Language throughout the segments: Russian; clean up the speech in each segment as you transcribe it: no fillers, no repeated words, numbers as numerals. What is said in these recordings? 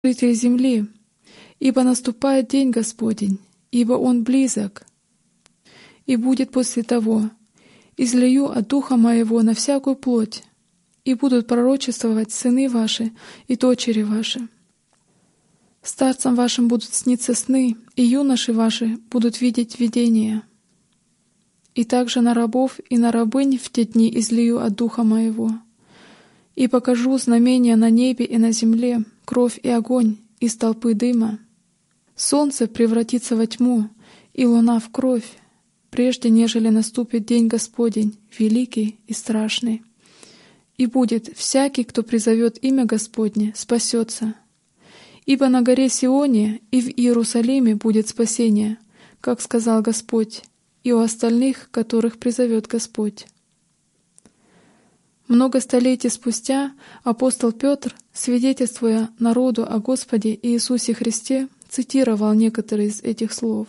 жителей земли, ибо наступает день Господень, ибо Он близок. И будет после того: излию от Духа Моего на всякую плоть, и будут пророчествовать сыны ваши и дочери ваши. Старцам вашим будут сниться сны, и юноши ваши будут видеть видения. И также на рабов и на рабынь в те дни излию от Духа Моего. И покажу знамения на небе и на земле, кровь и огонь, и столпы дыма. Солнце превратится во тьму, и луна в кровь, прежде нежели наступит день Господень, великий и страшный. И будет: всякий, кто призовет имя Господне, спасется. Ибо на горе Сионе и в Иерусалиме будет спасение, как сказал Господь, и у остальных, которых призовет Господь. Много столетий спустя апостол Петр, свидетельствуя народу о Господе Иисусе Христе, цитировал некоторые из этих слов.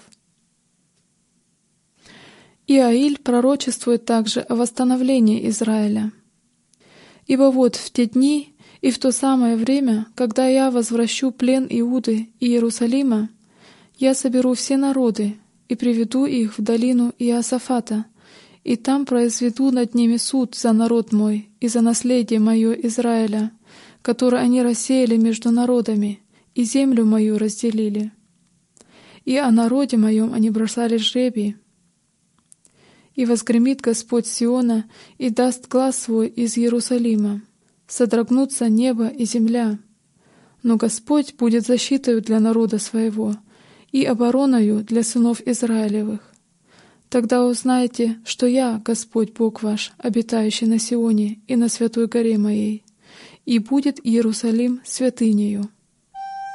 Иоиль пророчествует также о восстановлении Израиля. «Ибо вот в те дни и в то самое время, когда я возвращу плен Иуды и Иерусалима, я соберу все народы и приведу их в долину Иосафата, и там произведу над ними суд за народ мой и за наследие мое Израиля, которое они рассеяли между народами, и землю мою разделили. И о народе моем они бросали жребий. И возгремит Господь Сиона и даст глас свой из Иерусалима. Содрогнутся небо и земля. Но Господь будет защитою для народа своего и обороною для сынов Израилевых. Тогда узнаете, что я, Господь Бог ваш, обитающий на Сионе и на святой горе моей, и будет Иерусалим святынею».